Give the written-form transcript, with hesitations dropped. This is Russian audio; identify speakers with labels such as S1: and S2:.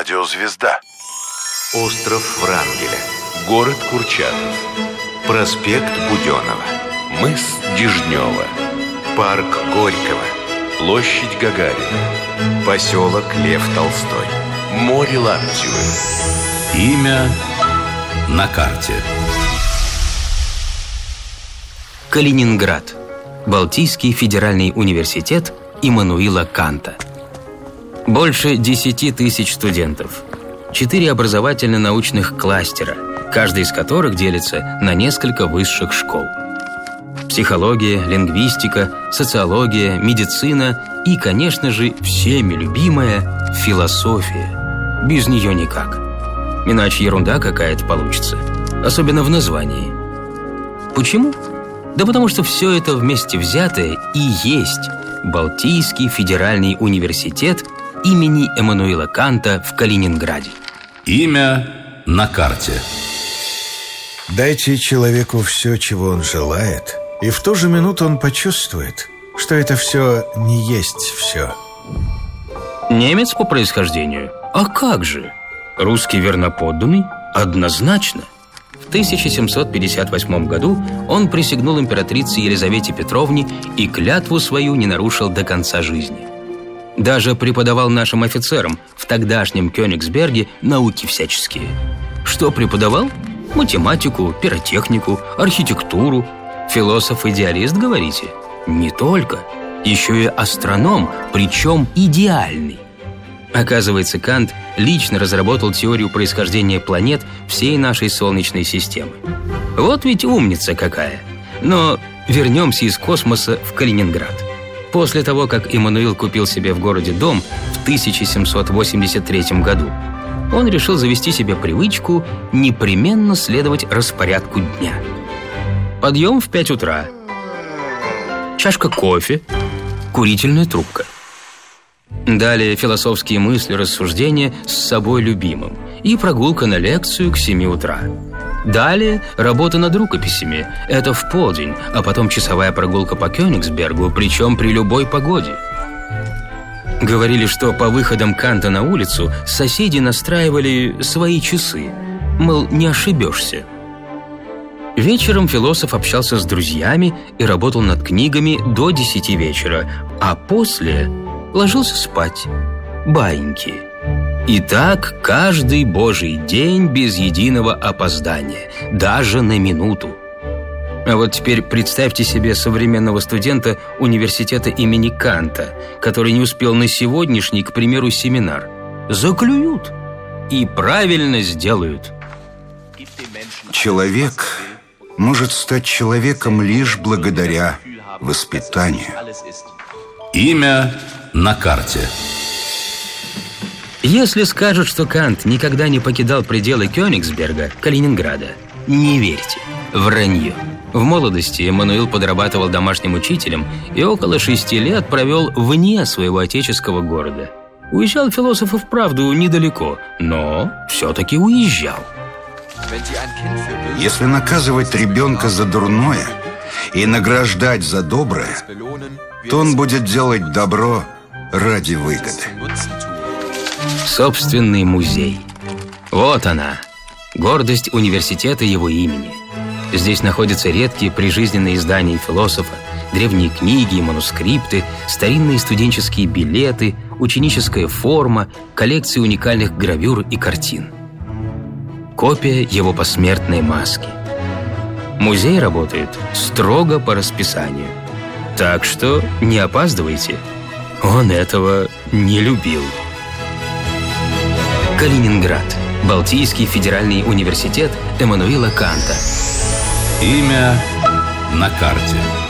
S1: Радиозвезда.
S2: Остров Врангеля.
S1: Город Курчатов.
S2: Проспект Буденова.
S1: Мыс Дежнева.
S2: Парк Горького.
S1: Площадь Гагарина.
S2: Поселок Лев Толстой.
S1: Море Лаптевы.
S3: Имя на карте.
S4: Калининград. Балтийский федеральный университет Иммануила Канта. Больше 10 тысяч студентов. 4 образовательно-научных кластера, каждый из которых делится на несколько высших школ. Психология, лингвистика, социология, медицина и, конечно же, всеми любимая философия. Без нее никак. Иначе ерунда какая-то получится. Особенно в названии. Почему? Да потому что все это вместе взятое и есть Балтийский федеральный университет имени Иммануила Канта в Калининграде.
S3: Имя на карте.
S5: Дайте человеку все, чего он желает, и в ту же минуту он почувствует, что это все не есть все.
S4: Немец по происхождению? А как же? Русский верноподданный? Однозначно. В 1758 году он присягнул императрице Елизавете Петровне и клятву свою не нарушил до конца жизни. Даже преподавал нашим офицерам в тогдашнем Кёнигсберге науки всяческие. Что преподавал? Математику, пиротехнику, архитектуру. Философ-идеалист, говорите? Не только. Еще и астроном, причем идеальный. Оказывается, Кант лично разработал теорию происхождения планет всей нашей Солнечной системы. Вот ведь умница какая! Но вернемся из космоса в Калининград. После того, как Иммануил купил себе в городе дом в 1783 году, он решил завести себе привычку непременно следовать распорядку дня. Подъем в 5 утра, чашка кофе, курительная трубка. Далее философские мысли, рассуждения с собой любимым и прогулка на лекцию к 7 утра. Далее работа над рукописями, это в полдень, а потом часовая прогулка по Кёнигсбергу, причем при любой погоде. Говорили, что по выходам Канта на улицу соседи настраивали свои часы, мол, не ошибешься. Вечером философ общался с друзьями и работал над книгами до 10 вечера, а после ложился спать. Баиньки. И так каждый божий день без единого опоздания, даже на минуту. А вот теперь представьте себе современного студента университета имени Канта, который не успел на сегодняшний, к примеру, семинар. Заклюют и правильно сделают.
S6: Человек может стать человеком лишь благодаря воспитанию.
S3: Имя на карте.
S4: Если скажут, что Кант никогда не покидал пределы Кёнигсберга, Калининграда, не верьте. Вранье. В молодости Иммануил подрабатывал домашним учителем и около 6 лет провел вне своего отеческого города. Уезжал философ и вправду недалеко, но все-таки уезжал.
S6: Если наказывать ребенка за дурное и награждать за доброе, то он будет делать добро ради выгоды.
S4: Собственный музей. Вот она, гордость университета его имени. Здесь находятся редкие прижизненные издания философа, древние книги и манускрипты, старинные студенческие билеты, ученическая форма, коллекции уникальных гравюр и картин. Копия его посмертной маски. Музей работает строго по расписанию. Так что не опаздывайте. Он этого не любил. Калининград. Балтийский федеральный университет Иммануила Канта.
S3: Имя на карте.